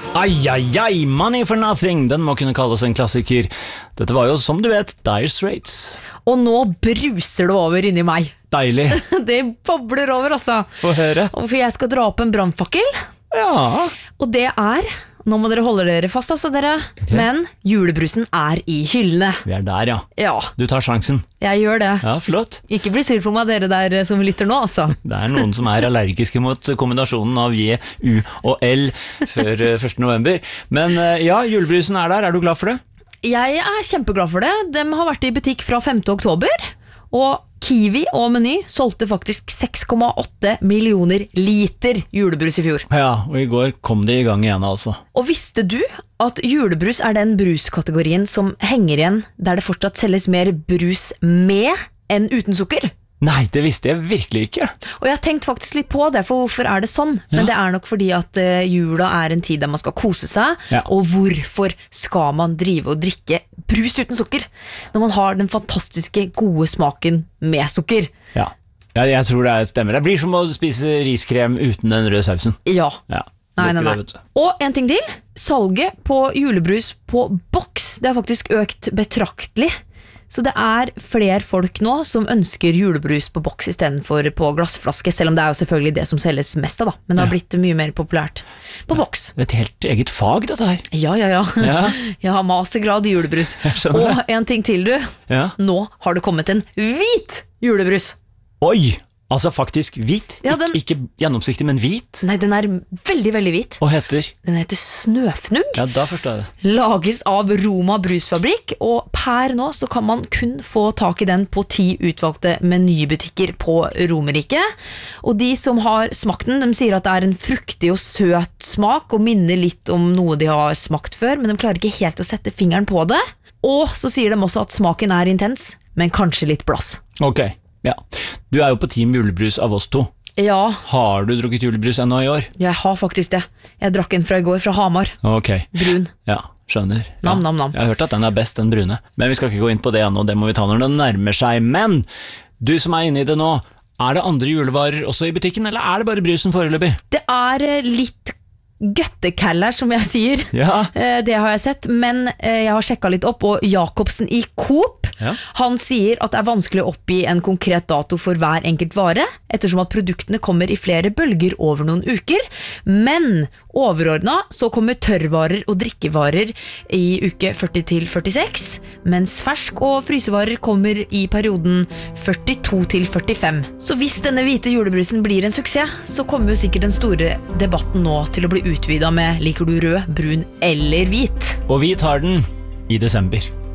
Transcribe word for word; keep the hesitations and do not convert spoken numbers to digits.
Ai, ai, ai, Money for Nothing. Den må kunne kalles en klassiker. Dette var jo, som du vet, Dire Straits. Og nå bruser det over inni meg. Deilig. Det bobler over, altså. Få høre. For jeg skal dra opp en brannfakkel. Ja. Og det er, nå må dere holde dere fast, altså dere, okay. Men julebrusen er i hyllene. Vi er der, ja. Ja. Du tar sjansen. Jeg gjør det. Ja, flott. Ikke bli sur på meg, dere der som lytter nå, altså. Det er noen som er allergiske mot kombinasjonen av J, U og L før første november. Men ja, julebrusen er der. Er du glad for det? Jeg er kjempeglad for det. De har vært i butikk fra femte oktober, og Kiwi og Meny solgte faktisk seks komma åtte millioner liter julebrus i fjor. Ja, og i går kom de i gang igjen altså. Og visste du at julebrus er den bruskategorien som henger igjen der det fortsatt selges mer brus med enn uten sukker? Nei, det visste jeg virkelig ikke. Og jeg har tenkt faktisk litt på det, for hvorfor er det sånn? Ja. Men det er nok fordi at uh, jula er en tid der man skal kose seg, ja. Og hvorfor skal man drive og drikke brus uten sukker? Når man har den fantastiske gode smaken med sukker. Ja, ja jeg tror det stemmer. Det blir som å spise riskrem uten den røde sausen. Ja. Ja. Nei, nei, nei. Og en ting til, salget på julebrus på boks, det har faktisk økt betraktelig. Så det er flere folk nå som ønsker julebrus på boks i stedet for på glassflaske, selv om det er jo selvfølgelig det som selges mest av da, men det har blitt mye mer populært på boks. Det er et helt eget fag dette her. Ja, ja, ja. ja. Jeg har mastergrad i julebrus. Og en ting til du, ja. Nå har det kommet en hvit julebrus. Oi! Altså faktisk hvit, ja, den, ikke, ikke gjennomsiktig, men hvit. Nei, den er veldig, veldig hvit. Og heter? Den heter Snøfnugg. Ja, da forstår jeg det. Lages av Roma Brusfabrikk, og per nå så kan man kun få tak i den på ti utvalgte menybutikker på Romerike. Og de som har smakt den, de sier at det er en fruktig og søt smak, og minner litt om noe de har smakt før, men de klarer ikke helt å sette fingeren på det. Og så sier de også at smaken er intens, men kanskje litt blass. Ok. Ja. Du er jo på team julebrus av oss to. Ja. Har du drukket julebrus ennå i år? Jeg har faktisk det. Jeg drakk en fra i går fra Hamar. Ok. Brun. Ja, skjønner. Nam, ja. nam, nam. Jeg har hørt at den er best, den brune. Men vi skal ikke gå inn på det ennå, det må vi ta når det nærmer seg. Men du som er inne i det nå, er det andre julevarer også i butikken, eller er det bare brusen foreløpig? Det er litt gøttekaller, som jeg sier. Ja. Det har jeg sett, men jeg har sjekket litt opp, og Jacobsen i Coop, ja. Han sier at det er vanskelig å oppgi en konkret dato for hver enkelt vare, ettersom at produktene kommer i flere bølger over noen uker, men overordnet så kommer tørrvarer og drikkevarer i uke førti til førtiseks, mens fersk- og frysevarer kommer i perioden førtito til førtifem. Så hvis denne hvite julebrusen blir en suksess, så kommer jo sikkert den store debatten nå til å bli utvidet med liker du rød, brun eller hvit? Og vi tar den i desember.